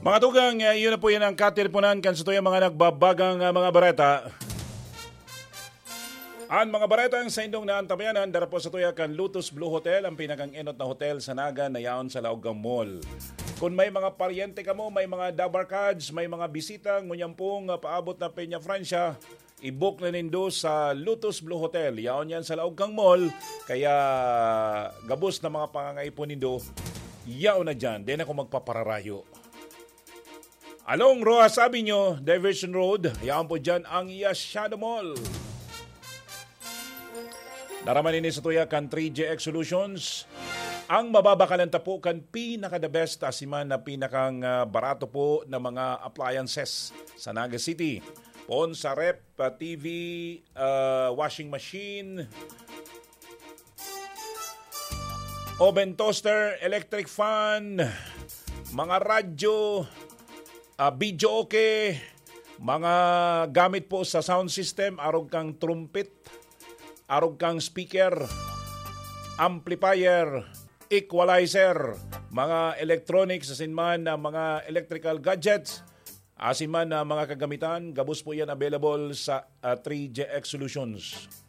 Mga tugang, yun na po yan ang katirpunan kan sa tuyang mga nagbabagang mga bareta. Ang mga bareta ang sa indong naantabayanan, dara po sa tuya kan Lotus Blue Hotel, ang pinakang enot na hotel sa Naga na yaon sa Laogang Mall. Kung may mga paryente ka mo, may mga dabarkads, may mga bisita, ngunyang pong paabot na Peña Francia, i-book na nindo sa Lotus Blue Hotel. Yaon yan sa Laogang Mall, kaya gabos na mga pangangaipon nindo, yaon na dyan, din ako magpapararayo. Along Rojas Avenue, Diversion Road, yaon po dyan ang Yashado Mall. Naraman ini sa tuya kan 3JX Solutions. Ang mababakalan po kan pinaka-the best asiman na pinakang barato po na mga appliances sa Naga City. Pon sa rep, TV, washing machine, oven toaster, electric fan, mga radyo, video okay, mga gamit po sa sound system, arog kang trumpet, arog kang speaker, amplifier, equalizer, mga electronics, asinman na mga electrical gadgets, asinman na mga kagamitan, gabos po yan available sa 3JX Solutions.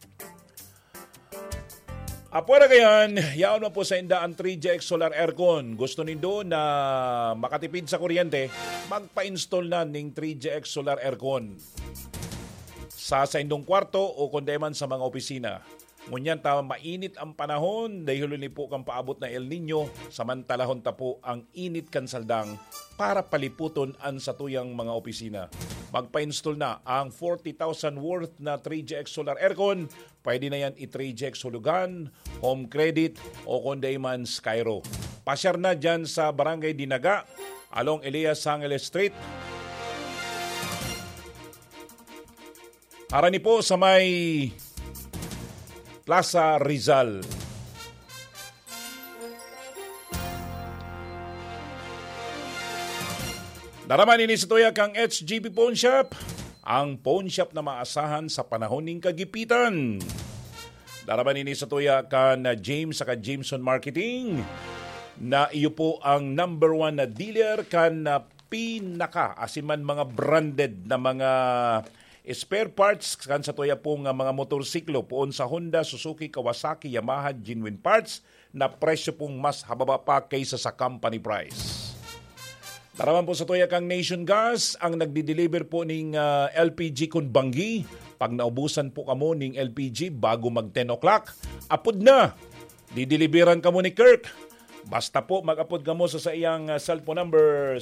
Apura kayan, yaon mo po sa inda ang 3JX Solar Aircon. Gusto nindo na makatipid sa kuryente, magpa-install na ng 3JX Solar Aircon sa indong kwarto o kundeman sa mga opisina. Ngunyan mainit ang panahon dahil ni po kang paabot na El Nino, samantalahon ta po ang init kan saldang para paliputon ang satuyang mga opisina. Magpa-install na ang 40,000 worth na 3JX Solar Aircon. Pwede na yan i-3JX Hulugan, Home Credit o Kondayman Skyro. Pasyar na dyan sa Barangay Dinaga, along Elias Angeles Street. Harani po sa may Plaza Rizal. Naraman ini sa tuya kang HGB Pawn Shop, ang pawn shop na maasahan sa panahon ng kagipitan. Naraman ini sa tuya kan James saka Jameson Marketing, na iyo po ang number 1 na dealer kan pinaka asiman mga branded na mga spare parts kan sa tuya pong mga motorsiklo poon sa Honda, Suzuki, Kawasaki, Yamaha, genuine parts na presyo pong mas hababa pa kaysa sa company price. Naraman po sa tuya kang Nation Gas, ang nagdi-deliver po ng LPG kun Banggi. Pag naubusan po kamo ng LPG bago mag 10 o'clock, apod na, dideliveran kamo ni Kirk. Basta po mag-apod kamo sa iyang cellphone number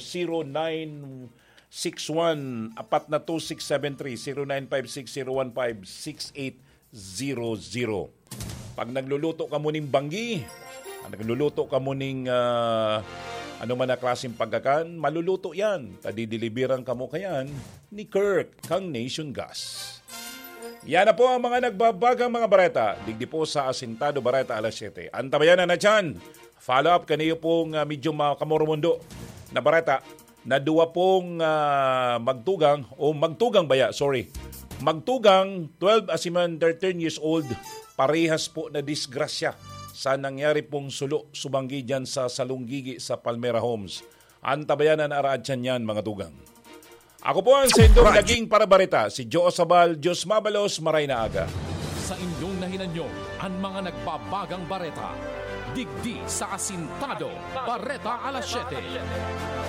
0961-42673, 0956-015-6800. Pag nagluluto ka mo ng Banggi, nagluluto ka mo ng ano man na klaseng pagkakan, maluluto yan. Tadideliveran ka mo kayan ni Kirk, kang Nation Gas. Yan na po ang mga nagbabagang mga bareta. Digdi po sa Asintado Bareta alas 7. Antabayan na dyan. Follow up kaniyo pong medyo kamoromundo na bareta na duwa pong magtugang magtugang 12 asiman 13 years old, parehas po na disgrasya sa nangyari pong sulo subanggi dyan sa Salunggigi sa Palmera Homes. Antabayanan araad yan mga tugang. Ako po ang sendong naging parabarita, si Joe Sabal, Diyos Mabalos, Maray na Aga. Sa inyong nahinanyo, ang mga nagbabagang bareta, digdi sa Asintado, Bareta alas 7.